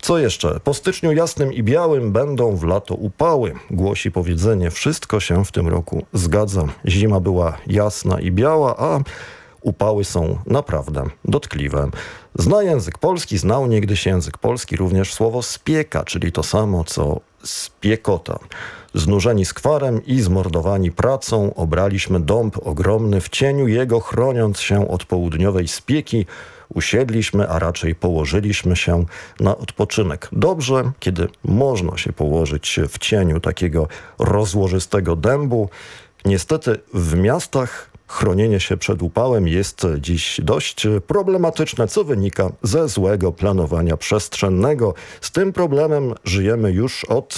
Co jeszcze? Po styczniu jasnym i białym będą w lato upały. Głosi powiedzenie, wszystko się w tym roku zgadza. Zima była jasna i biała, a upały są naprawdę dotkliwe. Znał niegdyś język polski również słowo spieka, czyli to samo co spiekota. Znużeni skwarem i zmordowani pracą obraliśmy dąb ogromny, w cieniu jego chroniąc się od południowej spieki, usiedliśmy, a raczej położyliśmy się na odpoczynek. Dobrze, kiedy można się położyć w cieniu takiego rozłożystego dębu. Niestety w miastach chronienie się przed upałem jest dziś dość problematyczne, co wynika ze złego planowania przestrzennego. Z tym problemem żyjemy już od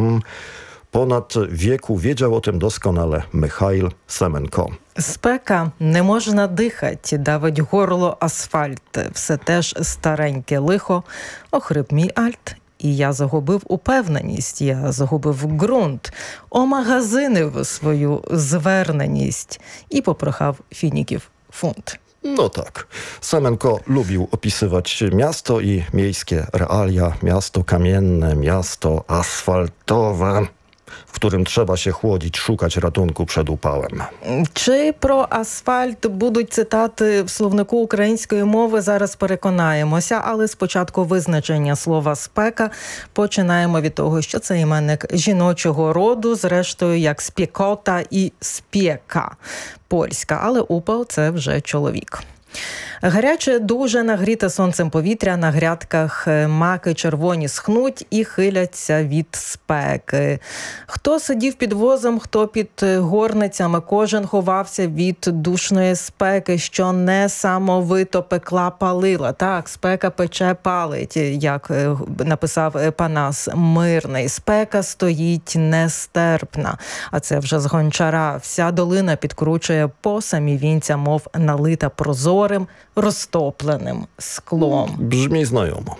ponad wieku. Wiedział o tym doskonale Михаїл Семенко. Спека, не можна дихати, давить горло асфальт. Все теж стареньке лихо, охрип мій альт. І я загубив упевненість, я загубив ґрунт, омагазинив свою зверненість і попрохав фініків фунт. No tak. Semenko lubił opisywać miasto i miejskie realia. Miasto kamienne, miasto asfaltowe, w którym trzeba się chłodzić, szukać ratunku przed upałem. Чи про асфальт будуть цитати в словнику української мови, зараз переконаємося, але спочатку визначення слова «спека». Починаємо від того, що це іменник жіночого роду, зрештою як спікота і спєка польська, але упал – це вже чоловік. Гаряче, дуже нагріте сонцем повітря, на грядках маки червоні схнуть і хиляться від спеки. Хто сидів під возом, хто під горницями, кожен ховався від душної спеки, що несамовито пекла палила. Так, спека пече палить, як написав Панас Мирний. Спека стоїть нестерпна. А це вже з Гончара. Вся долина підкручує по самі вінця, мов налита прозорим, розтопленим склом. Brzmi znajomo.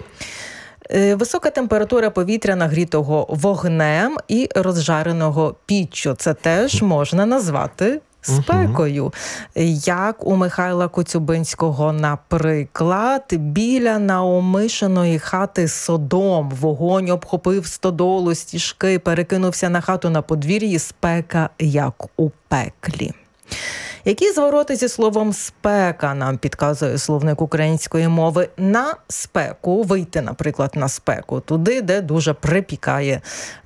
Висока температура повітря, нагрітого вогнем і розжареного піччю. Це теж можна назвати спекою. Як у Михайла Коцюбинського, наприклад, біля Наумишиної хати Содом. Вогонь обхопив стодолу, стіжки, перекинувся на хату на подвір'ї, спека, як у пеклі. Які звороти зі словом «спека» нам підказує словник української мови? На спеку, вийти, наприклад, на спеку, туди, де дуже припікає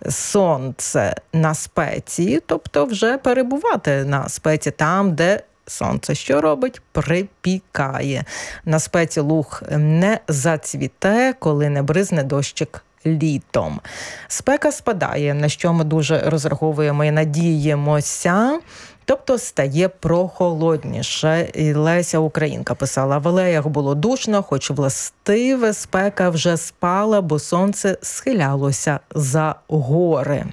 сонце. На спеці, тобто вже перебувати на спеці, там, де сонце що робить? Припікає. На спеці луг не зацвіте, коли не бризне дощик літом. Спека спадає, на що ми дуже розраховуємо і надіємося. Тобто стає прохолодніше. І Леся Українка писала: в алеях було душно, хоч властиве спека вже спала, бо сонце схилялося за гори.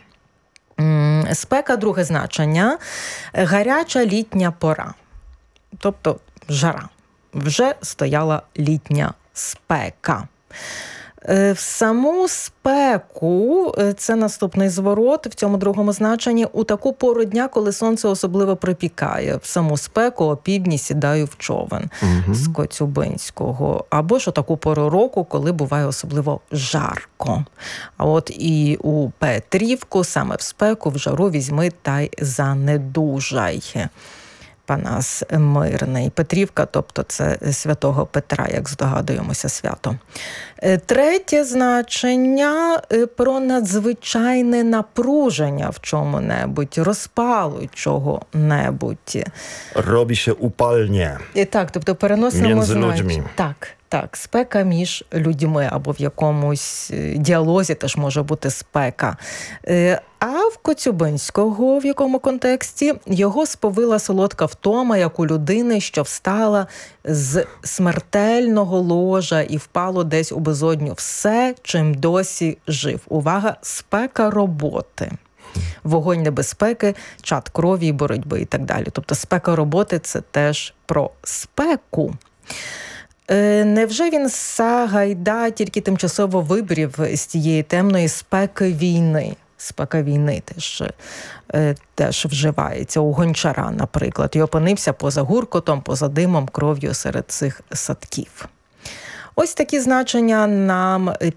Спека, друге значення – гаряча літня пора. Тобто жара. Вже стояла літня спека. В саму спеку, це наступний зворот в цьому другому значенні, у таку пору дня, коли сонце особливо припікає. В саму спеку о півдні сідаю в човен з Коцюбинського. Або ж у таку пору року, коли буває особливо жарко. А от і у Петрівку саме в спеку, в жару візьми та й занедужай. Панас Мирний. Петрівка, тобто це святого Петра, як здогадуємося, свято. Третє значення про надзвичайне напруження в чому-небудь, розпалу чого-небудь. Robi się upalnie. І так, тобто переносимо людьми. Так, спека між людьми, або в якомусь діалозі теж може бути спека. А в Коцюбинського в якому контексті? Його сповила солодка втома, як у людини, що встала з смертельного ложа і впало десь у безодню все, чим досі жив. Увага, спека роботи. Вогонь небезпеки, чад крові і боротьби і так далі. Тобто спека роботи – це теж про спеку. Невже він Сагайда тільки тимчасово вибрів з тієї темної спеки війни? Спека війни теж вживається у Гончара, наприклад, і опинився поза гуркотом, поза димом, кров'ю серед цих садків. Ось такі значення нам